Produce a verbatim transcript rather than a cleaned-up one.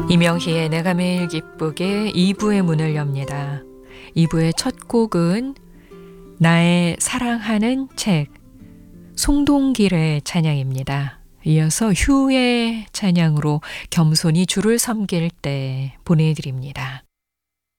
이명희의 내가 매일 기쁘게 이 부의 문을 엽니다. 이 부의 첫 곡은 나의 사랑하는 책 송동길의 찬양입니다. 이어서 휴의 찬양으로 겸손히 주를 섬길 때 보내드립니다.